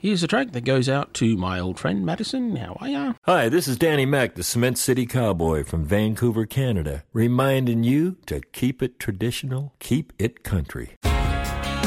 Here's a track that goes out to my old friend Madison. How are ya? Hi, this is Danny Mac, the Cement City Cowboy from Vancouver, Canada, reminding you to keep it traditional, keep it country.